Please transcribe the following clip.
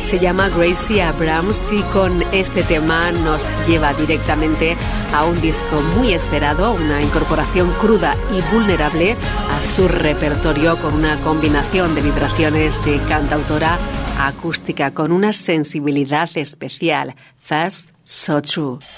Se llama Gracie Abrams y con este tema nos lleva directamente a un disco muy esperado, una incorporación cruda y vulnerable a su repertorio con una combinación de vibraciones de cantautora acústica con una sensibilidad especial. Fast, So True.